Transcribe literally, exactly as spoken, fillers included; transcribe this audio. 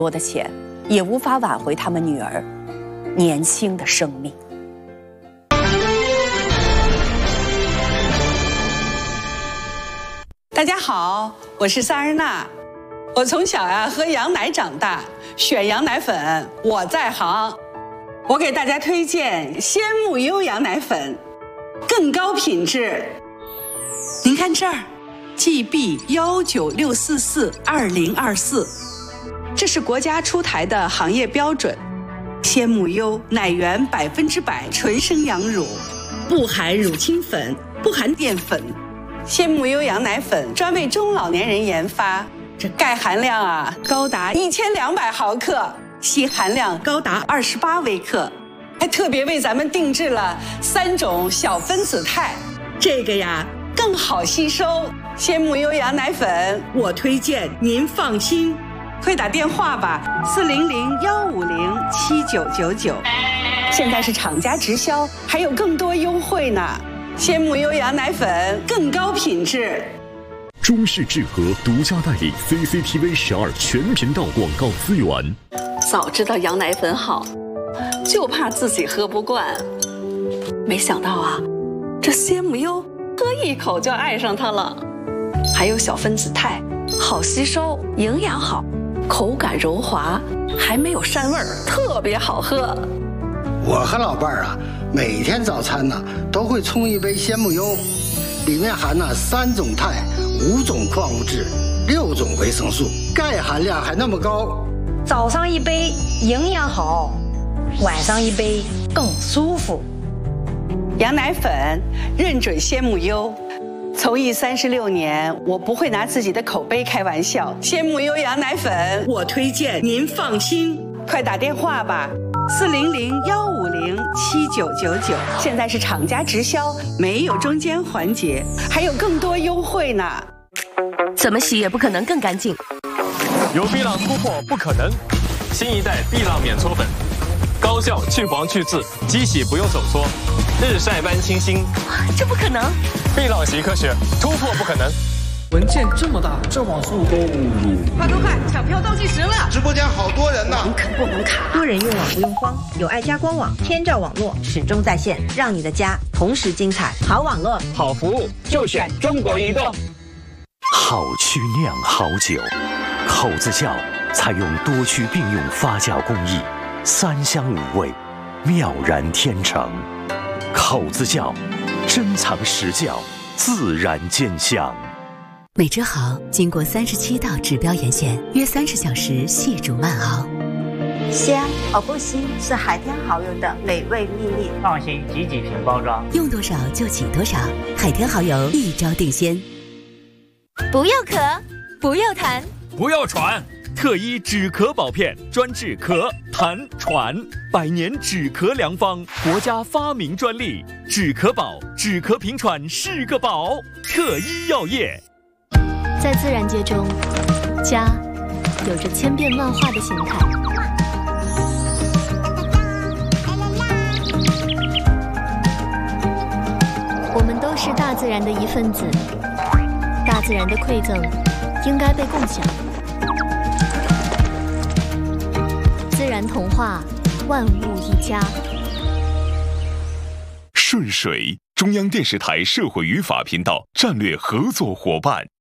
多的钱，也无法挽回他们女儿年轻的生命。 大家好，我是萨日娜。我从小呀、啊、喝羊奶长大，选羊奶粉我在行。我给大家推荐鲜木优羊奶粉，更高品质。您看这儿 ，G B 幺九六四四二零二四，这是国家出台的行业标准。鲜木优奶源百分之百纯生羊乳，不含乳清粉，不含淀粉。鲜木优羊奶粉专为中老年人研发，这钙含量啊高达一千两百毫克，硒含量高达二十八微克，还特别为咱们定制了三种小分子肽，这个呀更好吸收。鲜木优羊奶粉，我推荐您放心，快打电话吧，四零零幺五零七九九九，现在是厂家直销，还有更多优惠呢。鲜木优羊奶粉更高品质。 中视智和独家代理 C C T V 十二全频道广告资源。 早知道羊奶粉好，就怕自己喝不惯。没想到啊，这鲜木优喝一口就爱上它了。还有小分子肽，好吸收，营养好，口感柔滑，还没有膻味儿，特别好喝。 我和老伴儿啊，每天早餐呢都会冲一杯鲜木优，里面含了三种肽、五种矿物质、六种维生素，钙含量还那么高。 早上一杯营养好，晚上一杯更舒服。 羊奶粉认准鲜木优，从艺三十六年，我不会拿自己的口碑开玩笑。鲜木优羊奶粉，我推荐您放心，快打电话吧。四零零幺五零七九九九，现在是厂家直销，没有中间环节，还有更多优惠呢。 怎么洗也不可能更干净。 有碧浪突破不可能，新一代碧浪免搓粉，高效去黄去渍，机洗不用手搓，日晒般清新。 这不可能！ 碧浪洗科学，突破不可能。 文件这么大，这网速够路。 快快快，抢票倒计时了！ 直播间好多人呢， 网可不能卡。 多人用网不用慌，有爱家官网，天照网络始终在线，让你的家同时精彩。好网络， 好服务，就选中国移动。 好曲酿好酒，口子窖采用多区并用发酵工艺，三香五味，妙然天成。口子窖珍藏实窖，自然见香。 美之豪经过三十七道指标盐线，约三十小时细煮慢熬。 香而不腥是海天蚝油的美味秘密。 放心，挤几瓶包装， 用多少就挤多少。海天蚝油一招定鲜。 不要咳，不要痰， 不要喘。特一止咳宝片，专治咳、痰、喘，百年止咳良方，国家发明专利。止咳宝，止咳平喘是个宝。特一药业。 在自然界中，家有着千变万化的形态。我们都是大自然的一份子，大自然的馈赠应该被共享。自然童话，万物一家。 顺水，中央电视台社会与法频道战略合作伙伴。